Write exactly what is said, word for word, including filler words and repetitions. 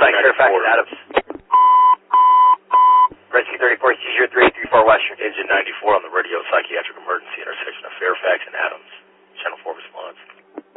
Psych Fairfax Adams. Rescue thirty-four, seizure three eight three four Western. Engine ninety-four on the radio psychiatric emergency.